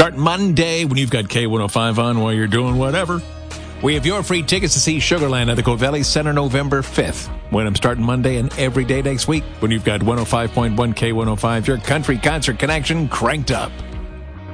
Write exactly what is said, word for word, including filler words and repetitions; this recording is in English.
Start Monday when you've got K one oh five on while you're doing whatever. We have your free tickets to see Sugarland at the Covelli Center November fifth. When I'm starting Monday and every day next week when you've got one oh five point one K one oh five, your country concert connection cranked up.